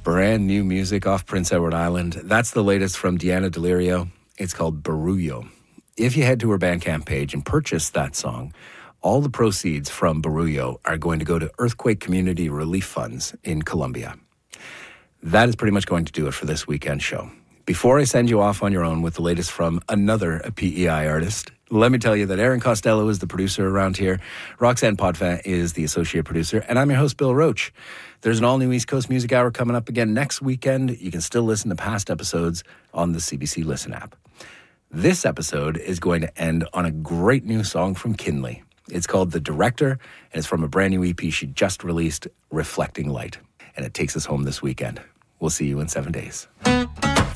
Brand new music off Prince Edward Island. That's the latest from Deanna Delirio. It's called Barullo. If you head to her Bandcamp page and purchase that song, all the proceeds from Barullo are going to go to earthquake community relief funds in Colombia. That is pretty much going to do it for this weekend show. Before I send you off on your own with the latest from another PEI artist, let me tell you that Aaron Costello is the producer around here. Roxanne Podfin is the associate producer. And I'm your host, Bill Roach. There's an all-new East Coast Music Hour coming up again next weekend. You can still listen to past episodes on the CBC Listen app. This episode is going to end on a great new song from Kinley. It's called The Director, and it's from a brand new EP she just released, Reflecting Light. And it takes us home this weekend. We'll see you in 7 days.